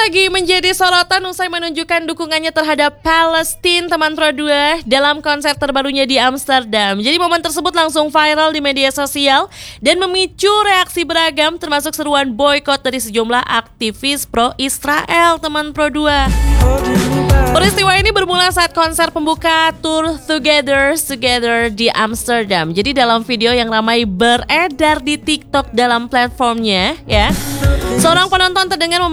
lagi menjadi sorotan usai menunjukkan dukungannya terhadap Palestina, teman Pro 2, dalam konser terbarunya di Amsterdam. Jadi momen tersebut langsung viral di media sosial dan memicu reaksi beragam, termasuk seruan boykot dari sejumlah aktivis pro Israel, teman Pro 2. Peristiwa ini bermula saat konser pembuka tour Together di Amsterdam. Jadi dalam video yang ramai beredar di TikTok dalam platformnya, ya, seorang penonton terdengar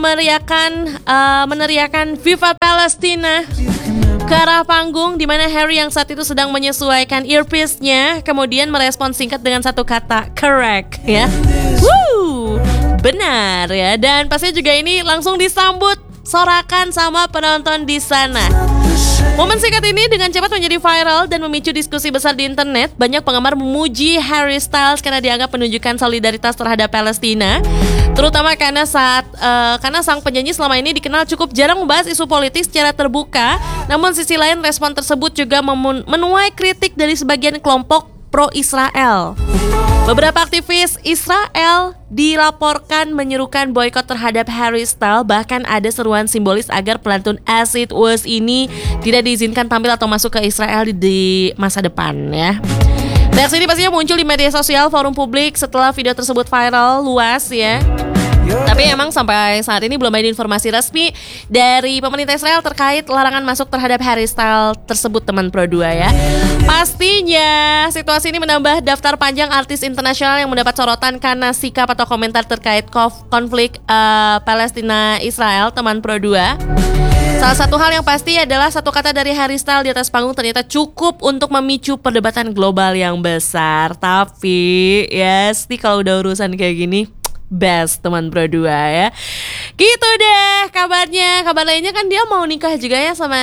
meneriakan Viva Palestina ke arah panggung, di mana Harry yang saat itu sedang menyesuaikan earpiece-nya kemudian merespon singkat dengan satu kata, correct, ya. Woo, benar ya. Dan pastinya juga ini langsung disambut sorakan sama penonton di sana. Momen singkat ini dengan cepat menjadi viral dan memicu diskusi besar di internet. Banyak penggemar memuji Harry Styles karena dianggap menunjukkan solidaritas terhadap Palestina, terutama karena sang penyanyi selama ini dikenal cukup jarang membahas isu politik secara terbuka. Namun sisi lain, respon tersebut juga menuai kritik dari sebagian kelompok pro-Israel. Beberapa aktivis Israel dilaporkan menyerukan boykot terhadap Harry Styles. Bahkan ada seruan simbolis agar pelantun As It Was ini tidak diizinkan tampil atau masuk ke Israel di masa depan, ya. Reaksi ini pastinya muncul di media sosial, forum publik setelah video tersebut viral luas, ya. Tapi emang sampai saat ini belum ada informasi resmi dari pemerintah Israel terkait larangan masuk terhadap Harry Styles tersebut, teman Pro 2, ya. Pastinya situasi ini menambah daftar panjang artis internasional yang mendapat sorotan karena sikap atau komentar terkait konflik Palestina-Israel, teman Pro 2. Salah satu hal yang pasti adalah satu kata dari Harry Styles di atas panggung ternyata cukup untuk memicu perdebatan global yang besar. Tapi yes, kalau udah urusan kayak gini, best, teman Pro 2, ya. Gitu deh kabarnya. Kabar lainnya kan dia mau nikah juga ya sama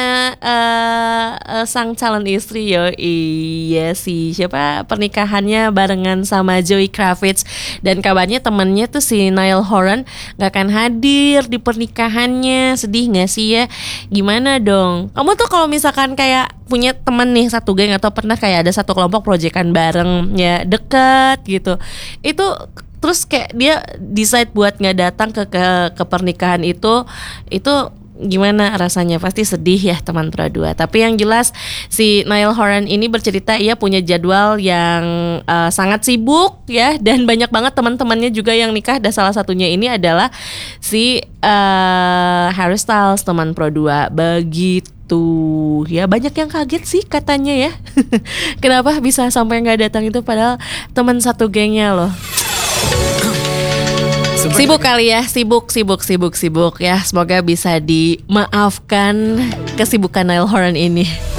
sang calon istri, yo. Iya sih, siapa, pernikahannya barengan sama Zoe Kravitz. Dan kabarnya temennya tuh si Niall Horan gak akan hadir di pernikahannya. Sedih gak sih ya? Gimana dong? Kamu tuh kalau misalkan kayak punya temen nih satu geng atau pernah kayak ada satu kelompok proyekan bareng, ya, deket gitu, itu terus kayak dia decide buat nggak datang ke pernikahan itu gimana rasanya? Pasti sedih ya, teman Pro 2. Tapi yang jelas si Niall Horan ini bercerita ia punya jadwal yang sangat sibuk, ya, dan banyak banget teman-temannya juga yang nikah. Dan salah satunya ini adalah si Harry Styles, teman Pro 2. Begitu ya, banyak yang kaget sih katanya, ya. Kenapa bisa sampai nggak datang itu padahal teman satu gengnya loh. Sibuk kali ya, sibuk ya. Semoga bisa dimaafkan kesibukan Niall Horan ini.